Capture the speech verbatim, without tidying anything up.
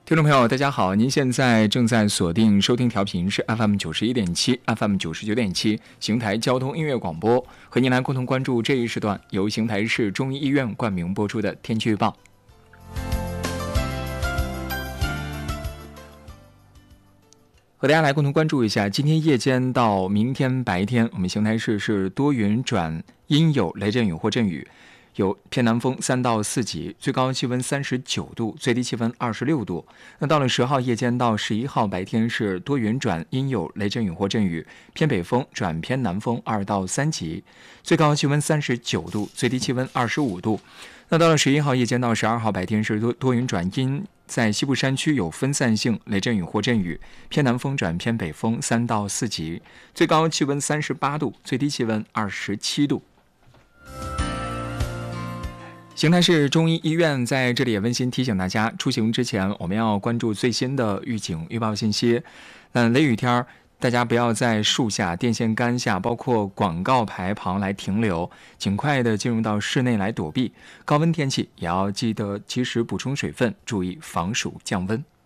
听众朋友，大家好，您现在正在锁定收听调频是 F M 九十一点七、F M 九十九点七邢台交通音乐广播，和您来共同关注这一时段由邢台市中医医院冠名播出的天气预报。和大家来共同关注一下，今天夜间到明天白天，我们邢台市是多云转阴有雷阵雨或阵雨，有偏南风三到四级，最高气温三十九度，最低气温二十六度。那到了十号夜间到十一号白天是多云转阴有雷阵雨或阵雨，偏北风转偏南风二到三级，最高气温三十九度，最低气温二十五度。那到了十一号夜间到十二号白天是多多云转阴，在西部山区有分散性雷阵雨或阵雨，偏南风转偏北风三到四级，最高气温三十八度，最低气温二十七度。邢台市中医医院在这里也温馨提醒大家，出行之前我们要关注最新的预警预报信息。嗯，雷雨天大家不要在树下、电线杆下，包括广告牌旁来停留，尽快的进入到室内来躲避。高温天气也要记得及时补充水分，注意防暑降温。